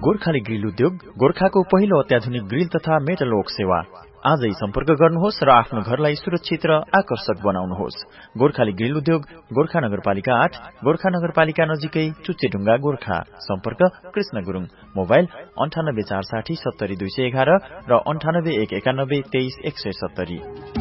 Gorkhali grill उद्योग गोर्खाको पहिलो अत्याधुनिक ग्रिल तथा मेटल वर्क सेवा। आजै सम्पर्क गर्नुहोस् र आफ्नो घरलाई सुरक्षित र आकर्षक बनाउनुहोस्। गोर्खाली ग्रिल उद्योग गोर्खा नगरपालिका 8 गोर्खा नगरपालिका नजिकै चुच्चेढुङ्गा गोर्खा। सम्पर्क कृष्ण गुरुङ। मोबाइल 98 460 70 211 र 98 191 23 170।